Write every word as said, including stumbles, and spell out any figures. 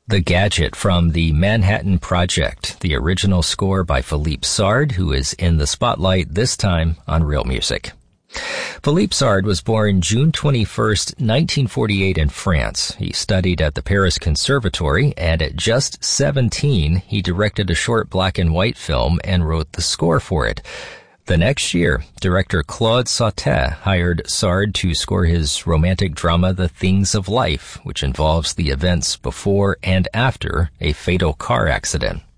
The Gadget from the Manhattan Project, the original score by Philippe Sard, who is in the spotlight this time on Real Music. Philippe Sard was born June twenty-first, nineteen forty-eight in France. He studied at the Paris Conservatory, and at just seventeen, he directed a short black and white film and wrote the score for it. The next year, director Claude Sautet hired Sard to score his romantic drama The Things of Life, which involves the events before and after a fatal car accident.